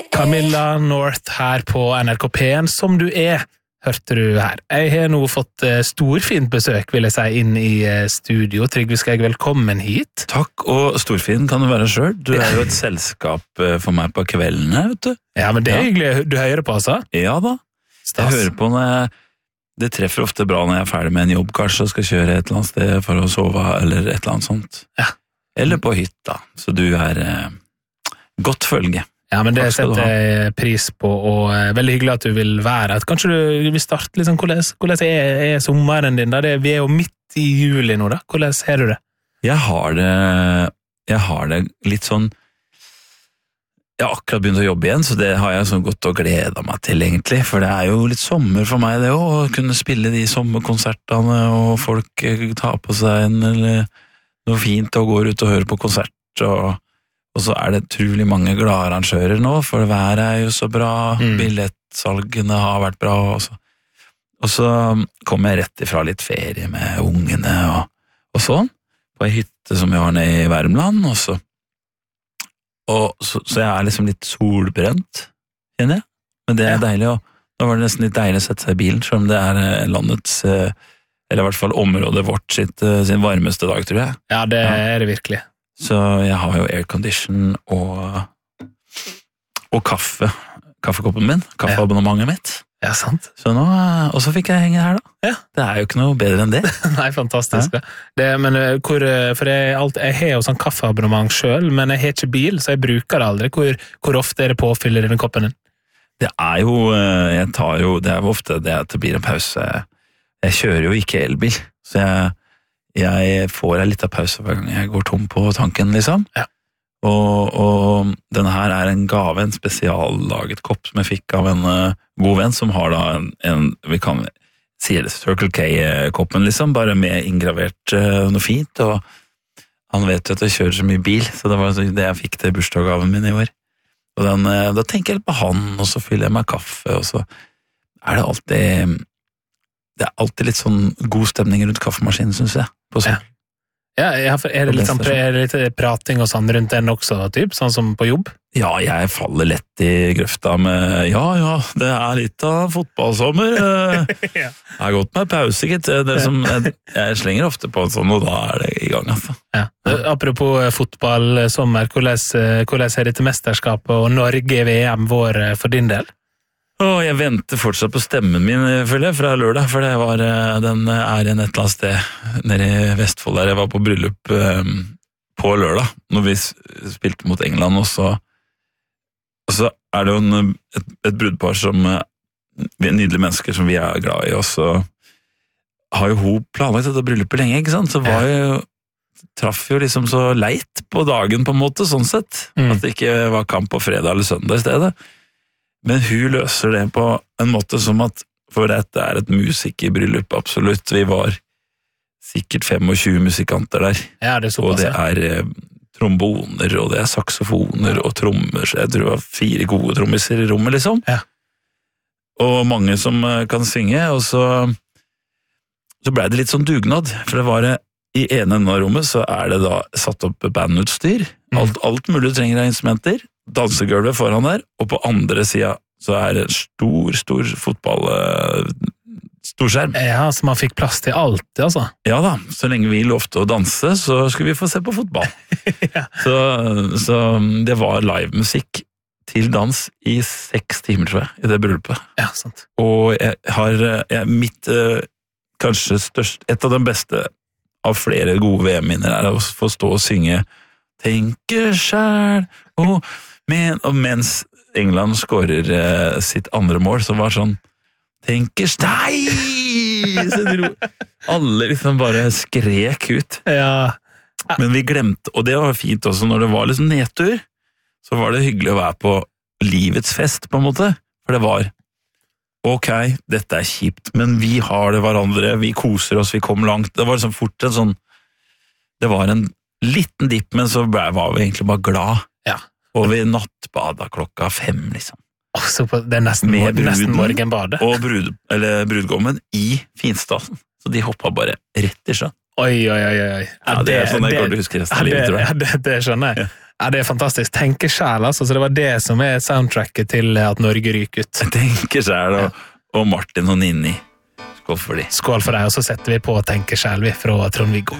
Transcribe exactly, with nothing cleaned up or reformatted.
Camilla North her på N R K P en, som du er, hørte du her. Jeg har nå fått storfint besøk, vil jeg si, inn i studio. Trygve Skegg, velkommen hit. Takk, og storfint kan du være selv. Du er jo et selskap for meg på kveldene, vet du. Ja, men det er ja. hyggelig. Du hører på, altså? Ja da. Stas. Jeg hører på når jeg, det treffer ofte bra når jeg er ferdig med en jobb, kanskje, og skal kjøre et eller annet sted for å sove, eller et eller annet sånt. Ja. Eller på hytta, så du er eh, godt følge. Ja, men det setter jeg pris på, og uh, veldig hyggelig at du vil være her. Kanskje du vil starte liksom, hvordan, hvordan er, er sommeren din da? Det, vi er jo midt i juli nå da. Hvordan har du det? Jeg har det, jeg har det litt sånn, jeg har akkurat begynt å jobbe igjen, så det har jeg sånn godt å glede meg til egentlig, for det er jo litt sommer for meg det også, å kunne spille de sommerkonsertene, og folk tar på seg en, eller noe fint og går ut og hører på konsert, og Og så er det utrolig mange glade arrangører nå, for været er jo så bra, mm. billettsalgene har vært bra, og så, og så kom jeg rett ifra litt ferie med ungene og, og sånn, på en hytte som jeg har nede i Värmland, og så, og så, så jeg er liksom litt solbrent, kjenner jeg, men det er ja. deilig, og da var det nesten litt deilig å sette seg i bilen, selv om det er landets, eller i hvert fall området vårt sitt, sin varmeste dag, tror jeg. Ja, det ja. er det virkelig. Så jeg har jo aircondition og, og kaffe, kaffekoppen min, kaffeabonnementet mitt. Ja, sant. Så nå, og så fikk jeg henge her da. Ja. Det er jo ikke noe bedre enn det. Nei, fantastisk. Ja. Det, men hvor, for jeg, alt, jeg har jo sånn kaffeabonnement selv, men jeg har ikke bil, så jeg bruker det aldri. Hvor, hvor ofte er det påfyller i den koppen din? Det er jo, jeg tar jo, det er jo ofte det at det blir en pause. Jeg kjører jo ikke elbil, så jeg Jeg får en litt av pause hver gang jeg går tom på tanken, liksom. Ja. Og, og denne her er en gave, en spesiallaget kopp som jeg fikk av en uh, god venn, som har da en, en vi kan si det, Circle K-koppen, liksom, bare med inngravert uh, noe fint, og han vet jo at jeg kjører så mye bil, så det var det jeg fikk til bursdagsgaven min i år. Og den, uh, da tenker jeg litt på han, og så fyller jeg meg kaffe, og så er det alltid... Det er alltid litt sånn god stemning rundt kaffemaskinen, synes jeg. På sånn. Ja, ja er, det litt sånn, er det litt prating og sånn rundt den også, typ, sånn som på jobb? Ja, jeg faller lett i grøfta med, ja, ja, det er litt av fotballsommer. ja. Jeg har gått med pause, gitt. Det som, jeg, jeg slenger ofte på en sånn, og da er det i gang. Altså. Ja. Apropos fotballsommer, hvordan, hvordan er dette mesterskapet og Norge-V M vår for din del? Åh, jeg venter fortsatt på stemmen min, føler jeg, fra lørdag, for det var, den er igjen et eller annet sted nede i Vestfold der jeg var på bryllup um, på lørdag, når vi spilte mot England, og så, og så er det jo en, et, et brudpar som vi er nydelige mennesker som vi er glad i, og så har jo hun planlagt dette bryllupet lenge, ikke sant? Så var jo, traff jo liksom så leit på dagen på en måte, sånn sett, mm. at det ikke var kamp på fredag eller søndag i stedet. Men hun løser det på en måte som at, for dette er et musikerbryllup, absolutt. Vi var sikkert tjuefem musikanter der. Ja, det er såpass, og det er eh, tromboner, og det er saksofoner og trommer. Så jeg tror det var fire gode trommiser i rommet, liksom. Ja. Og mange som eh, kan synge, og så, så ble det litt sånn dugnad, for det var det, i ene enden av rommet så er det da satt opp bandutstyr, mm. alt, alt mulig du trenger av instrumenter, dansegulvet foran der, og på andre siden så er det en stor, stor fotball, storskjerm. Ja, så man fikk plass til alt, altså. Ja da, så lenge vi lovte å danse, så skulle vi få se på fotball. ja. så, så det var livemusikk til dans i seks timer, tror jeg, i det bryllupet. Ja, sant. Og jeg har jeg, mitt, kanskje størst, et av de beste av flere gode V M-minner er å få stå og synge «Tenker selv», og, men, og mens England skårer eh, sitt andre mål, så var sånn «Tenker steg!» Så dro, alle liksom bare skrek ut. Ja. Men vi glemte, og det var fint også, når det var liksom nedtur, så var det hyggelig å være på livets fest, på en måte, for det var ok, dette er kjipt, men vi har det hverandre, vi koser oss, vi kom langt. Det var liksom fort en sånn, det var en liten dipp, men så ble, var vi egentlig bare glad. Ja. Og vi nattbada klokka fem, liksom. Oh, så på, det er nesten, med bruden, nesten morgenbadet. Og brud, eller brudgommen i finstasen. Så de hoppet bare rett i sjøen. Oi, oi, oi, oi. Ja, det, det er sånn jeg går til å huske resten av livet, tror jeg. Ja, det, det skjønner jeg. Ja. Ja, det er fantastisk. Tenkesjæl, altså. Så det var det som er soundtracket til at Norge ryker ut. Tenkesjæl og, og Martin og Ninni. Skål for de. Skål for deg, og så setter vi på Tenkesjæl vi fra Trond-Viggo.